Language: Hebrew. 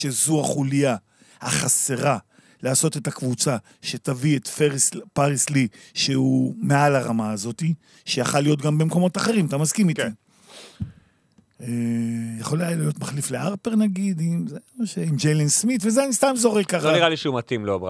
שזו החוליה החסרה לעשות את הקבוצה שתביא את פריס לי, שהוא מעל הרמה הזאת, שיכל להיות גם במקומות אחרים, אתה מסכים איתי? יכול היה להיות מחליף לארפר נגיד, עם ג'יילן סמית, וזה אני סתם זורק ככה. לא נראה לי שהוא מתאים לו,